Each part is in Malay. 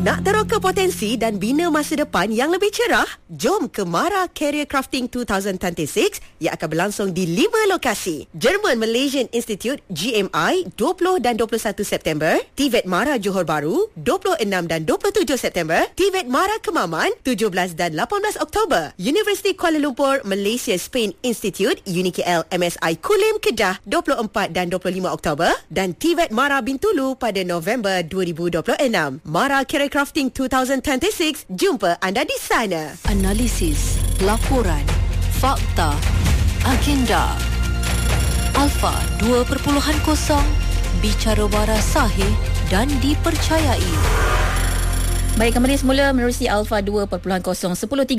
Nak teroka potensi dan bina masa depan yang lebih cerah? Jom ke Mara Career Crafting 2026 yang akan berlangsung di 5 lokasi. German Malaysian Institute GMI 20 dan 21 September, TVET Mara Johor Bahru 26 dan 27 September, TVET Mara Kemaman 17 dan 18 Oktober, Universiti Kuala Lumpur Malaysia Spain Institute UniKL MSI Kulim Kedah 24 dan 25 Oktober dan TVET Mara Bintulu pada November 2026. Mara Career Crafting 2026, jumpa anda di sana. Analisis, laporan, fakta, agenda. Alpha 2.0, bicara waras sahih dan dipercayai. Baik, kembali semula menerusi Alpha 2.0 10.30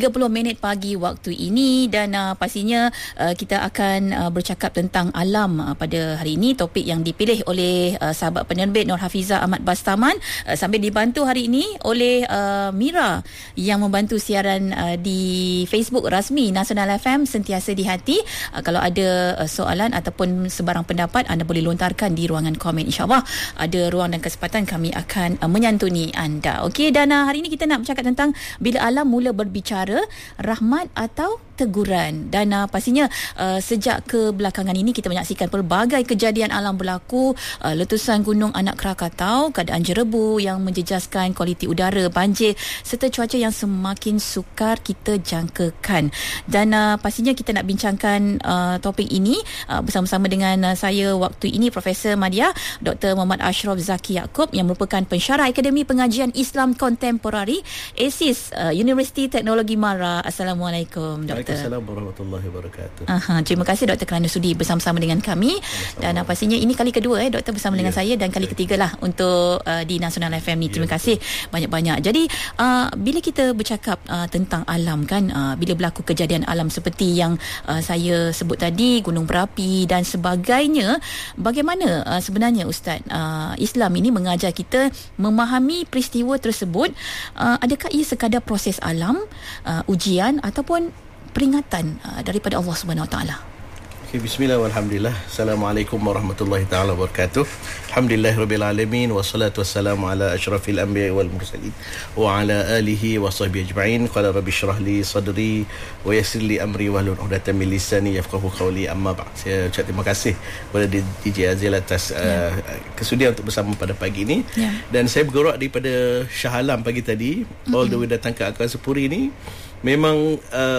pagi waktu ini dan pastinya kita akan bercakap tentang alam pada hari ini. Topik yang dipilih oleh sahabat penerbit Nur Hafizah Ahmad Bastaman sambil dibantu hari ini oleh Mira yang membantu siaran di Facebook rasmi Nasional FM Sentiasa di Hati. Kalau ada soalan ataupun sebarang pendapat, anda boleh lontarkan di ruangan komen. InsyaAllah ada ruang dan kesempatan kami akan menyantuni anda. Okey, dan hari ini kita nak bercakap tentang bila alam mula berbicara, rahmat atau teguran. Dan pastinya sejak kebelakangan ini kita menyaksikan pelbagai kejadian alam berlaku, letusan gunung anak Krakatau, keadaan jerebu yang menjejaskan kualiti udara, banjir serta cuaca yang semakin sukar kita jangkakan. Dan pastinya kita nak bincangkan topik ini bersama-sama dengan saya waktu ini Profesor Madya Dr. Muhammad Ashraf Zaki Yaakob yang merupakan pensyarah Akademi Pengajian Islam Kontemporari ASIS Universiti Teknologi Mara. Assalamualaikum Dr. Waalaikumsalam warahmatullahi wabarakatuh. Terima kasih Doktor kerana sudi bersama-sama dengan kami. Dan pastinya ini kali kedua Doktor bersama dengan saya dan kali ketiga lah untuk di Nasional FM ni. Terima kasih banyak-banyak. Jadi bila kita bercakap tentang alam kan, bila berlaku kejadian alam seperti yang saya sebut tadi, gunung berapi dan sebagainya, bagaimana sebenarnya Ustaz Islam ini mengajar kita memahami peristiwa tersebut? Adakah ia sekadar proses alam, ujian ataupun peringatan daripada Allah Subhanahu Wa Taala? Okay, bismillah walhamdulillah. Assalamualaikum warahmatullahi taala wabarakatuh. Alhamdulillahirabbil alamin wassalatu wassalamu ala asyrafil anbiya'i wal mursalin wa ala alihi wa sahbihi ajma'in. Qala rabbi shrah li sadri wa yassir li amri wahlul 'uqdatam min lisani yafqahu qawli. Amma ba'd. Saya ucap terima kasih kepada DJ Azil atas kesudian untuk bersama pada pagi ini. Dan saya bergerak daripada Shah Alam pagi tadi all the way datang ke Akar Sepuri ni. Memang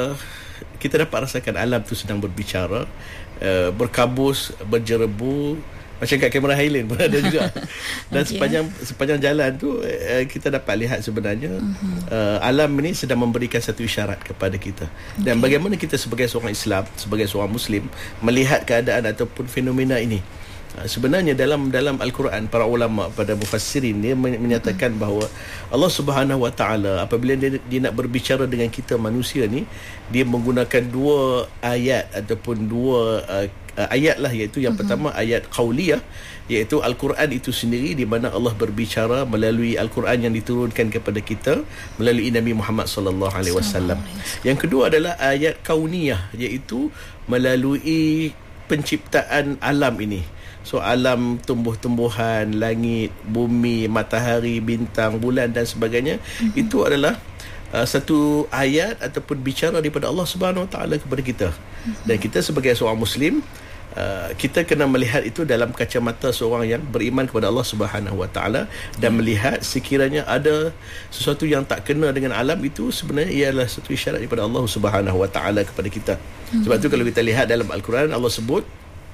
kita dapat rasakan alam tu sedang berbicara, berkabus, berjerebu, macam kat kamera Highland pun ada juga. Dan sepanjang jalan tu kita dapat lihat sebenarnya alam ini sedang memberikan satu isyarat kepada kita. Dan bagaimana kita sebagai seorang Islam, sebagai seorang Muslim melihat keadaan ataupun fenomena ini. Sebenarnya dalam Al-Quran, para ulama pada mufassirin dia menyatakan bahawa Allah Subhanahu Wa Taala apabila dia nak berbicara dengan kita manusia ni, dia menggunakan dua ayat ataupun dua ayat lah, iaitu yang pertama ayat qauliyah, iaitu Al-Quran itu sendiri di mana Allah berbicara melalui Al-Quran yang diturunkan kepada kita melalui Nabi Muhammad sallallahu alaihi wasallam. Yang kedua adalah ayat kauniyah, iaitu melalui penciptaan alam ini. So alam tumbuh-tumbuhan, langit, bumi, matahari, bintang, bulan dan sebagainya, itu adalah satu ayat ataupun bicara daripada Allah Subhanahu Wa Taala kepada kita. Dan kita sebagai seorang Muslim, kita kena melihat itu dalam kacamata seorang yang beriman kepada Allah Subhanahu Wa Taala dan melihat sekiranya ada sesuatu yang tak kena dengan alam itu, sebenarnya ialah satu isyarat daripada Allah Subhanahu Wa Taala kepada kita. Sebab tu kalau kita lihat dalam Al-Quran, Allah sebut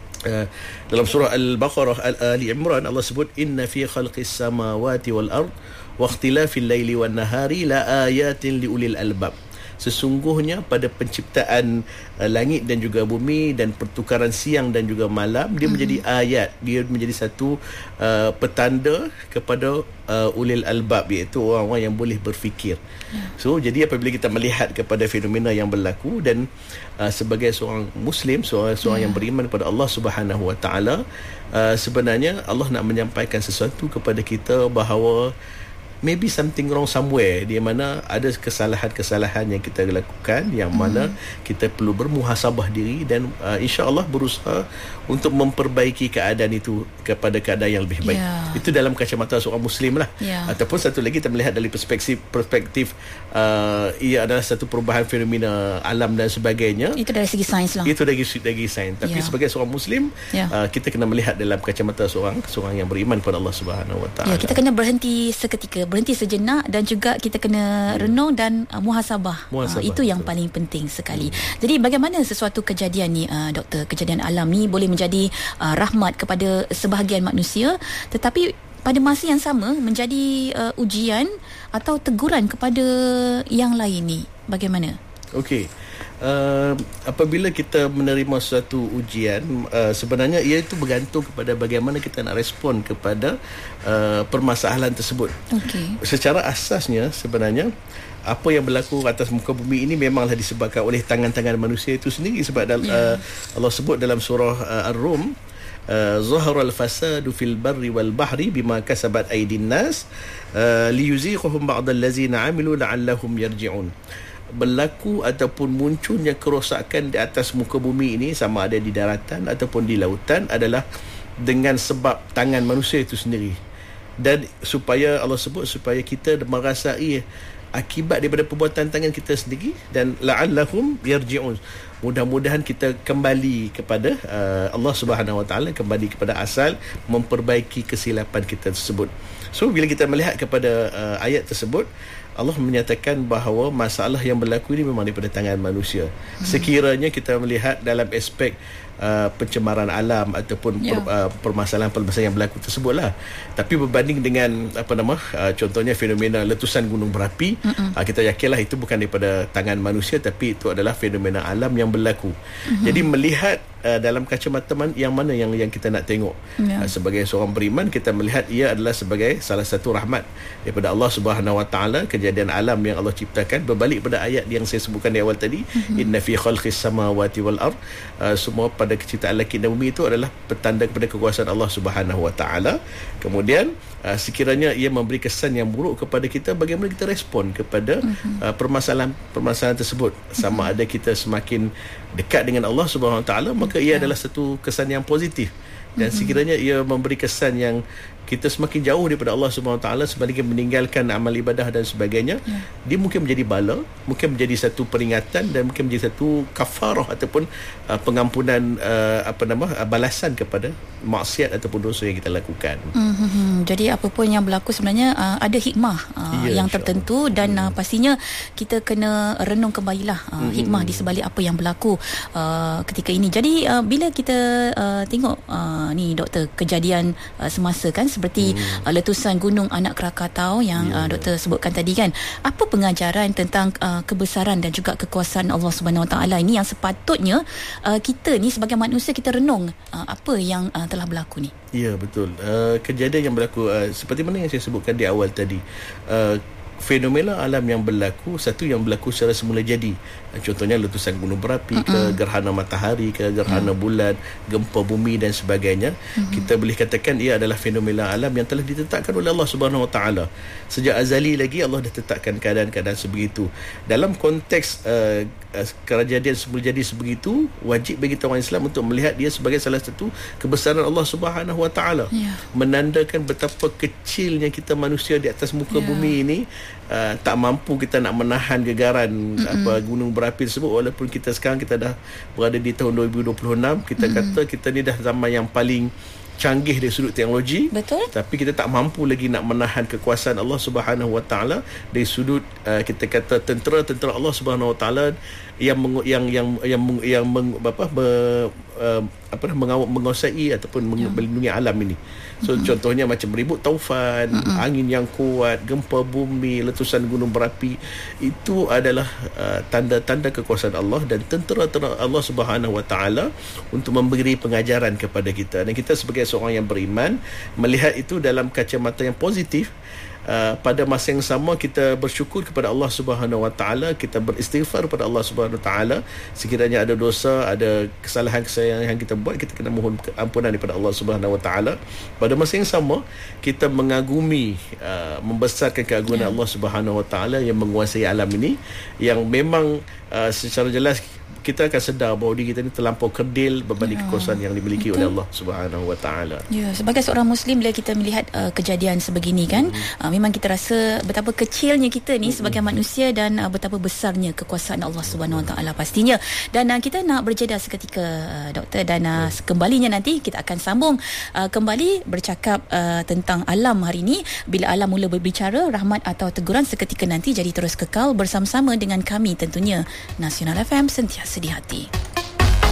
dalam surah Al-Baqarah Ali Imran, Allah sebut inna fi khalqis samawati wal ard wa ikhtilafil laili wan nahari la ayatin liulil albab. Sesungguhnya pada penciptaan langit dan juga bumi dan pertukaran siang dan juga malam, dia menjadi ayat, dia menjadi satu petanda kepada ulil albab, iaitu orang-orang yang boleh berfikir. So jadi apabila kita melihat kepada fenomena yang berlaku dan sebagai seorang Muslim, seorang yang beriman kepada Allah Subhanahu Wa Taala, sebenarnya Allah nak menyampaikan sesuatu kepada kita bahawa maybe something wrong somewhere, di mana ada kesalahan-kesalahan yang kita lakukan, yang mana kita perlu bermuhasabah diri dan insya-Allah berusaha untuk memperbaiki keadaan itu kepada keadaan yang lebih baik. Itu dalam kacamata seorang Muslim lah. Ataupun satu lagi kita melihat dari perspektif ia adalah satu perubahan fenomena alam dan sebagainya. Itu dari segi sains lah. Itu dari sains. Tapi sebagai seorang Muslim, kita kena melihat dalam kacamata seorang yang beriman kepada Allah Subhanahu Wa Taala. Kita kena berhenti seketika, berhenti sejenak, dan juga kita kena renung dan muhasabah. Itu yang paling penting sekali. Jadi bagaimana sesuatu kejadian ni, doktor, kejadian alam ni boleh menjadi rahmat kepada sebahagian manusia, tetapi pada masa yang sama menjadi ujian atau teguran kepada yang lain ni. Bagaimana? Okey. Apabila kita menerima suatu ujian, sebenarnya ia itu bergantung kepada bagaimana kita nak respon kepada permasalahan tersebut. Secara asasnya sebenarnya apa yang berlaku atas muka bumi ini memanglah disebabkan oleh tangan-tangan manusia itu sendiri, sebab Allah sebut dalam surah Ar-Rum, zahara al-fasadu fil barri wal bahri bima kasabat aydin nas liyuziqhum ba'd allazina 'amilu la'allahum yarji'un. Berlaku ataupun munculnya kerosakan di atas muka bumi ini, sama ada di daratan ataupun di lautan, adalah dengan sebab tangan manusia itu sendiri. Dan supaya Allah sebut supaya kita merasai akibat daripada perbuatan tangan kita sendiri, dan la'allahum yarji'un, mudah-mudahan kita kembali kepada Allah Subhanahu Wa Taala, kembali kepada asal, memperbaiki kesilapan kita tersebut. So bila kita melihat kepada ayat tersebut, Allah menyatakan bahawa masalah yang berlaku ini memang daripada tangan manusia. Sekiranya kita melihat dalam aspek pencemaran alam ataupun permasalahan-permasalahan yang berlaku tersebutlah. Tapi berbanding dengan contohnya fenomena letusan gunung berapi, kita yakinlah itu bukan daripada tangan manusia, tapi itu adalah fenomena alam yang berlaku. Jadi melihat dalam kacamata yang mana yang kita nak tengok. Sebagai seorang beriman, kita melihat ia adalah sebagai salah satu rahmat daripada Allah Subhanahu Wa Taala, kejadian alam yang Allah ciptakan, berbalik pada ayat yang saya sebutkan di awal tadi, inna fi khalqis samawati wal ard, semua pada keciptaan langit dan bumi itu adalah petanda kepada kekuasaan Allah Subhanahu Wa Taala. Kemudian sekiranya ia memberi kesan yang buruk kepada kita, bagaimana kita respon kepada permasalahan tersebut. Sama ada kita semakin dekat dengan Allah Subhanahu Wa Taala, maka ia adalah satu kesan yang positif. Dan sekiranya ia memberi kesan yang kita semakin jauh daripada Allah Subhanahu Wa Taala, sebaliknya meninggalkan amal ibadah dan sebagainya, dia mungkin menjadi bala, mungkin menjadi satu peringatan, dan mungkin menjadi satu kafarah ataupun pengampunan balasan kepada maksiat ataupun dosa yang kita lakukan. Jadi apa pun yang berlaku sebenarnya ada hikmah yang tertentu, dan pastinya kita kena renung kembalilah hikmah di sebalik apa yang berlaku ketika ini. Jadi bila kita tengok ni doktor, kejadian semasa kan, seperti letusan gunung Anak Krakatau yang doktor sebutkan tadi kan, apa pengajaran tentang kebesaran dan juga kekuasaan Allah Subhanahu Wa Taala ini yang sepatutnya kita ni sebagai manusia kita renung apa yang telah berlaku ni? Ya, betul. Kejadian yang berlaku seperti mana yang saya sebutkan di awal tadi, fenomena alam yang berlaku, satu yang berlaku secara semula jadi, contohnya letusan gunung berapi ke gerhana matahari ke gerhana bulan, gempa bumi dan sebagainya. Kita boleh katakan ia adalah fenomena alam yang telah ditetapkan oleh Allah Subhanahu Wa Taala. Sejak azali lagi Allah dah tetapkan keadaan-keadaan sebegitu. Dalam konteks kejadian semula jadi sebegitu, wajib bagi orang Islam untuk melihat dia sebagai salah satu kebesaran Allah Subhanahu Wa Taala, menandakan betapa kecilnya kita manusia di atas muka bumi ini. Tak mampu kita nak menahan gegaran gunung berapi tersebut, walaupun kita sekarang kita dah berada di tahun 2026, kita kata kita ni dah zaman yang paling canggih dari sudut teknologi. Betul. Tapi kita tak mampu lagi nak menahan kekuasaan Allah Subhanahu Wa Taala dari sudut kita kata tentera Allah Subhanahu Wa Taala yang menguasai ataupun melindungi alam ini. So contohnya macam ribut taufan, angin yang kuat, gempa bumi, letusan gunung berapi, itu adalah tanda-tanda kekuasaan Allah dan tentera Allah Subhanahu Wa Taala untuk memberi pengajaran kepada kita. Dan kita sebagai seorang yang beriman melihat itu dalam kacamata yang positif, pada masa yang sama kita bersyukur kepada Allah Subhanahu Wa Taala, kita beristighfar kepada Allah Subhanahu Wa Taala. Sekiranya ada dosa, ada kesalahan-kesalahan yang kita buat, kita kena mohon ampunan daripada Allah Subhanahu Wa Taala. Pada masa yang sama kita mengagumi, membesarkan keagungan Allah Subhanahu Wa Taala yang menguasai alam ini, yang memang secara jelas kita akan sedar bahawa diri kita ni terlampau kerdil berbanding kekuasaan yang dimiliki oleh Allah Subhanahu Wa Taala. Ya, sebagai seorang Muslim, bila kita melihat kejadian sebegini kan, memang kita rasa betapa kecilnya kita ni sebagai manusia dan betapa besarnya kekuasaan Allah Subhanahu Wa Taala pastinya. Dan kita nak berjeda seketika, doktor, dan kembalinya nanti kita akan sambung kembali bercakap tentang alam hari ini. Bila alam mula berbicara, rahmat atau teguran seketika nanti. Jadi terus kekal bersama-sama dengan kami tentunya, Nasional FM, sentiasa di hati.